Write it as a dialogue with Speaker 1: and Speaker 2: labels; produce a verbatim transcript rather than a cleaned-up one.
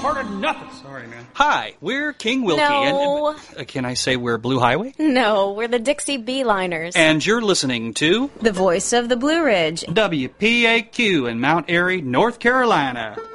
Speaker 1: part of nothing. Sorry, man.
Speaker 2: Hi, we're King Wilkie.
Speaker 3: No.
Speaker 2: And, uh, can I say we're Blue Highway?
Speaker 3: No, we're the Dixie Beeliners.
Speaker 2: And you're listening to
Speaker 4: The Voice of the Blue Ridge.
Speaker 2: W P A Q in Mount Airy, North Carolina.